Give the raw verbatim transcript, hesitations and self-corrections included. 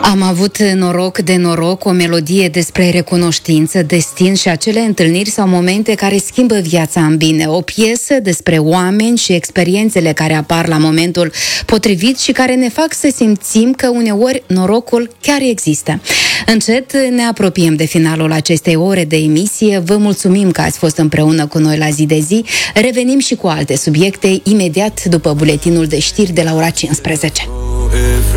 Am avut noroc de noroc, o melodie despre recunoștință, destin și acele întâlniri sau momente care schimbă viața în bine. O piesă despre oameni și experiențele care apar la momentul potrivit și care ne fac să simțim că uneori norocul chiar există. Încet ne apropiem de finalul acestei ore de emisie. Vă mulțumim că ați fost împreună cu noi la Zi de Zi. Revenim și cu alte subiecte imediat după buletinul de știri de la ora cincisprezece.